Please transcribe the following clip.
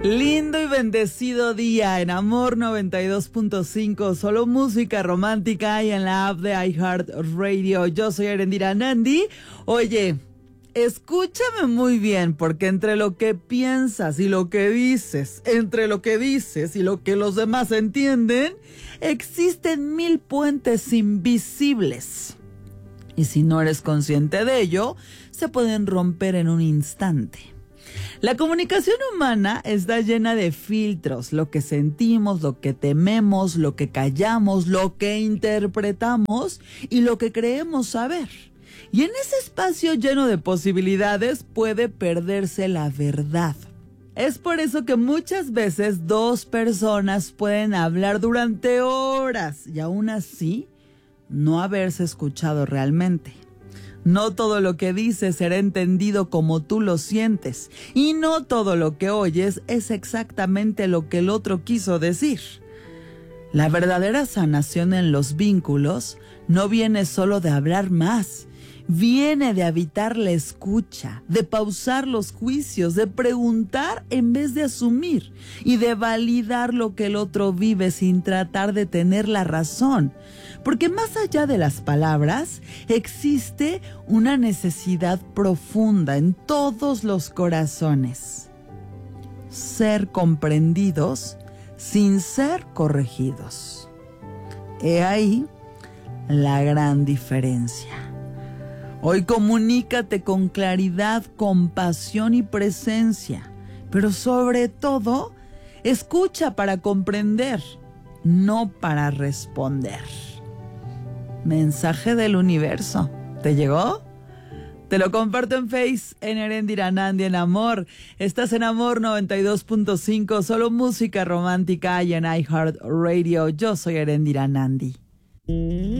Lindo y bendecido día en Amor 92.5, solo música romántica y en la app de iHeartRadio. Yo soy Erendira Nandi. Oye, escúchame muy bien, porque entre lo que piensas y lo que dices, entre lo que dices y lo que los demás entienden, existen 1000 puentes invisibles. Y si no eres consciente de ello, se pueden romper en un instante. La comunicación humana está llena de filtros, lo que sentimos, lo que tememos, lo que callamos, lo que interpretamos y lo que creemos saber. Y en ese espacio lleno de posibilidades puede perderse la verdad. Es por eso que muchas veces dos personas pueden hablar durante horas y aún así no haberse escuchado realmente. No todo lo que dices será entendido como tú lo sientes, y no todo lo que oyes es exactamente lo que el otro quiso decir. La verdadera sanación en los vínculos no viene solo de hablar más, viene de habitar la escucha, de pausar los juicios, de preguntar en vez de asumir y de validar lo que el otro vive sin tratar de tener la razón. Porque más allá de las palabras, existe una necesidad profunda en todos los corazones: ser comprendidos sin ser corregidos. He ahí la gran diferencia. Hoy comunícate con claridad, compasión y presencia, pero sobre todo, escucha para comprender, no para responder. Mensaje del universo. ¿Te llegó? Te lo comparto en Face, en Erendira Nandi en Amor. Estás en Amor 92.5, solo música romántica y en iHeartRadio. Yo soy Erendira Nandi.